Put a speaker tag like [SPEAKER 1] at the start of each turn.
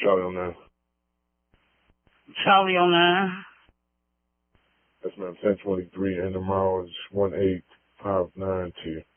[SPEAKER 1] Charlie on 9.
[SPEAKER 2] Charlie on 9.
[SPEAKER 1] Yes, ma'am. 1023, and tomorrow is 1859 to you.